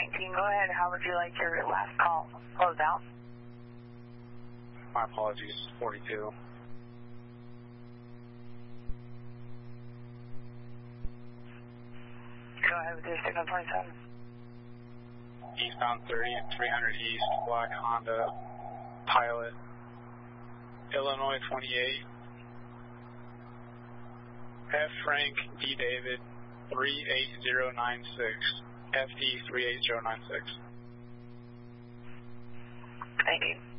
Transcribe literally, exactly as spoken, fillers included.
nineteen, go ahead. How would you like your last call closed out? My apologies, forty-two. Go ahead with your signal twenty-seven. Eastbound thirty and three hundred East, black Honda Pilot, Illinois twenty-eight, F Frank D David three eight zero nine six, F D three eight zero nine six. Thank you.